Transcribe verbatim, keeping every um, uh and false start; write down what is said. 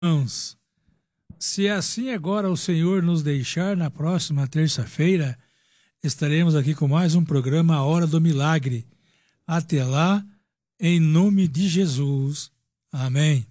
Irmãos, se assim agora o Senhor nos deixar, na próxima terça-feira, estaremos aqui com mais um programa A Hora do Milagre. Até lá, em nome de Jesus. Amém.